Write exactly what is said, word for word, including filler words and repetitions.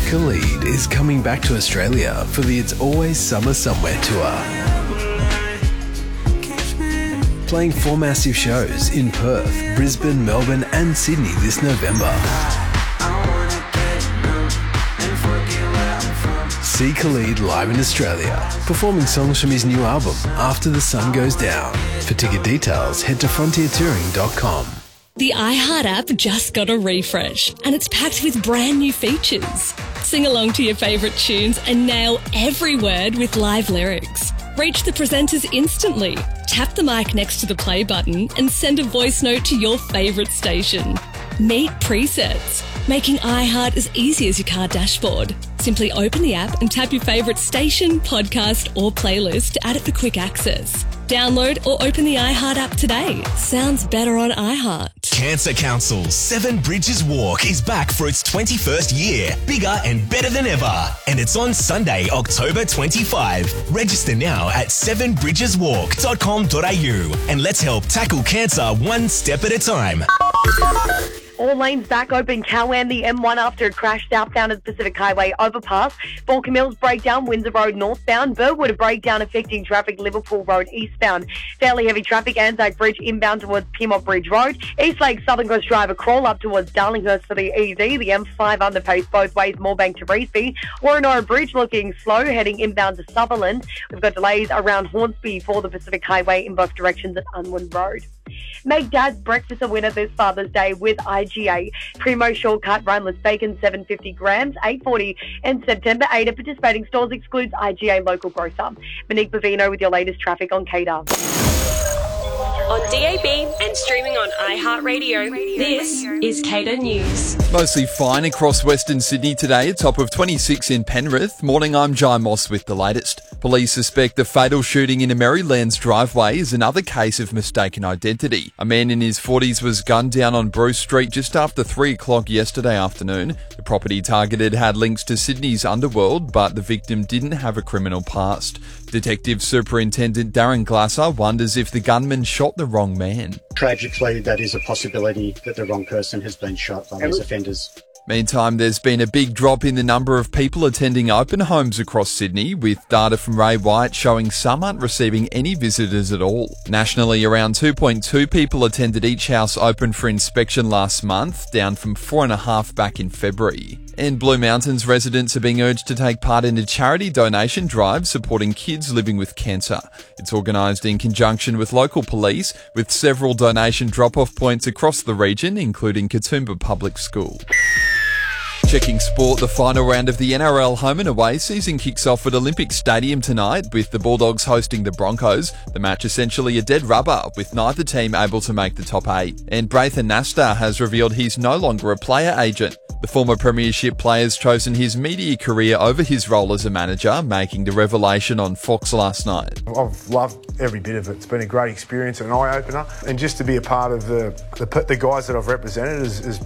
Khalid is coming back to Australia for the It's Always Summer Somewhere tour. Playing four massive shows in Perth, Brisbane, Melbourne and Sydney this November. See Khalid live in Australia, performing songs from his new album, After the Sun Goes Down. For ticket details, head to frontier touring dot com. The iHeart app just got a refresh and it's packed with brand new features. Sing along to your favourite tunes and nail every word with live lyrics. Reach the presenters instantly. Tap the mic next to the play button and send a voice note to your favourite station. Meet presets, making iHeart as easy as your car dashboard. Simply open the app and tap your favourite station, podcast or playlist to add it for quick access. Download or open the iHeart app today. Sounds better on iHeart. Cancer Council's Seven Bridges Walk is back for its twenty-first year, bigger and better than ever. And it's on Sunday, October twenty-fifth. Register now at seven bridges walk dot com dot a u and let's help tackle cancer one step at a time. All lanes back open. Cowan, the M one after a crash southbound of the Pacific Highway overpass. Balkan Mills breakdown, Windsor Road northbound. Burwood a breakdown affecting traffic, Liverpool Road eastbound. Fairly heavy traffic, Anzac Bridge inbound towards Piedmont Bridge Road. Eastlake Southern Coast Drive a crawl up towards Darlinghurst for the E Z. The M five underpace both ways, Moorebank to Reesby. Warrenora Bridge looking slow, heading inbound to Sutherland. We've got delays around Hornsby for the Pacific Highway in both directions at Unwin Road. Make Dad's breakfast a winner this Father's Day with I G A. Primo Shortcut Runless Bacon, seven hundred fifty grams, eight forty in September. eight at participating stores, excludes I G A local grocer. Monique Bavino with your latest traffic on K D A. On D A B and streaming on iHeartRadio, this is K D A News. Mostly fine across Western Sydney today, a top of twenty-six in Penrith. Morning, I'm Jai Moss with the latest. Police suspect the fatal shooting in a Maryland's driveway is another case of mistaken identity. A man in his forties was gunned down on Bruce Street just after three o'clock yesterday afternoon. The property targeted had links to Sydney's underworld, but the victim didn't have a criminal past. Detective Superintendent Darren Glasser wonders if the gunman shot the wrong man. Tragically, that is a possibility that the wrong person has been shot by these offenders. Meantime, there's been a big drop in the number of people attending open homes across Sydney, with data from Ray White showing some aren't receiving any visitors at all. Nationally, around two point two people attended each house open for inspection last month, down from four and a half back in February. In Blue Mountains, residents are being urged to take part in a charity donation drive supporting kids living with cancer. It's organised in conjunction with local police, with several donation drop-off points across the region, including Katoomba Public School. Checking sport, the final round of the N R L home and away season kicks off at Olympic Stadium tonight, with the Bulldogs hosting the Broncos. The match essentially a dead rubber, with neither team able to make the top eight. And Braithen Nastar has revealed he's no longer a player agent. The former premiership player's chosen his media career over his role as a manager, making the revelation on Fox last night. I've loved every bit of it. It's been a great experience and an eye-opener. And just to be a part of the, the, the guys that I've represented has, has